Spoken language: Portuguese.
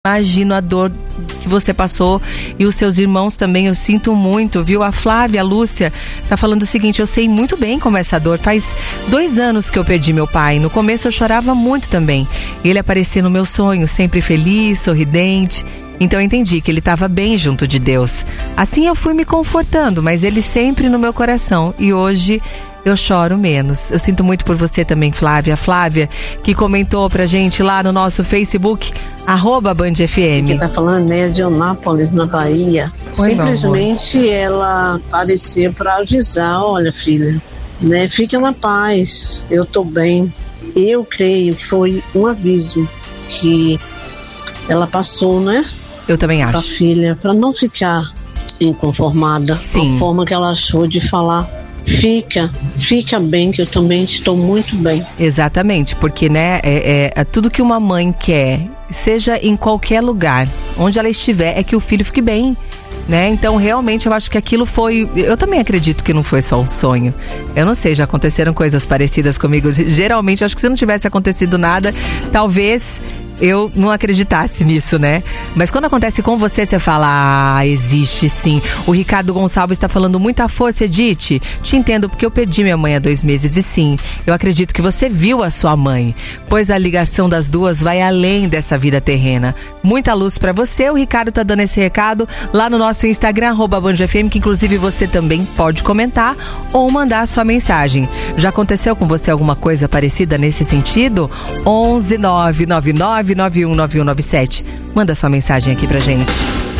Imagino a dor que você passou e os seus irmãos também, eu sinto muito, viu? A Flávia, a Lúcia, tá falando o seguinte: eu sei muito bem como é essa dor. Faz 2 anos que eu perdi meu pai. No começo eu chorava muito também. Ele aparecia no meu sonho, sempre feliz, sorridente. Então eu entendi que ele estava bem junto de Deus. Assim eu fui me confortando, mas ele sempre no meu coração. E hoje eu choro menos. Eu sinto muito por você também, Flávia. Flávia, que comentou pra gente lá no nosso Facebook, @BandFM. Quem tá falando é de Onápolis, na Bahia. Oi, simplesmente ela apareceu pra avisar: olha, filha, né, fica na paz, eu tô bem. Eu creio que foi um aviso que ela passou, né? Eu também acho. Pra filha, pra não ficar inconformada com a forma que ela achou de falar. Fica bem, que eu também estou muito bem. Exatamente, porque, né, é tudo que uma mãe quer, seja em qualquer lugar, onde ela estiver, é que o filho fique bem, né? Então, realmente, eu acho que aquilo foi... Eu também acredito que não foi só um sonho. Eu não sei, já aconteceram coisas parecidas comigo. Geralmente, eu acho que se não tivesse acontecido nada, talvez eu não acreditasse nisso, né? Mas quando acontece com você, você fala: ah, existe sim. O Ricardo Gonçalves está falando: muita força, Edith. Te entendo, porque eu perdi minha mãe há 2 meses. E sim, eu acredito que você viu a sua mãe, pois a ligação das duas vai além dessa vida terrena. Muita luz pra você. O Ricardo tá dando esse recado lá no nosso Instagram, @BandFM, que inclusive você também pode comentar ou mandar a sua mensagem. Já aconteceu com você alguma coisa parecida nesse sentido? 11 999 919197. Manda sua mensagem aqui pra gente.